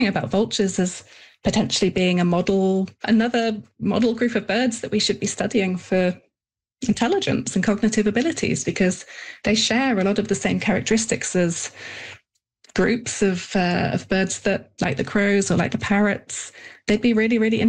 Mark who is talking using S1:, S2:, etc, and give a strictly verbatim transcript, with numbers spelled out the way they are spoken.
S1: about vultures as potentially being a model, another model group of birds that we should be studying for intelligence and cognitive abilities, because they share a lot of the same characteristics as groups of uh, of birds that, like the crows or like the parrots. They'd be really, really